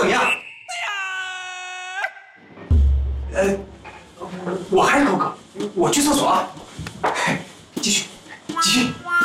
怎么样？我还是口渴，我去厕所啊。继续，继续。